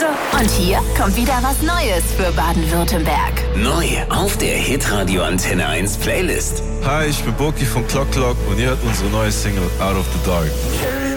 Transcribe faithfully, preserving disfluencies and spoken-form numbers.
Hause und hier kommt wieder was Neues für Baden-Württemberg. Neu auf der Hitradio Antenne eins Playlist. Hi, ich bin Boki von Clock Clock und ihr hört unsere neue Single Out of the Dark.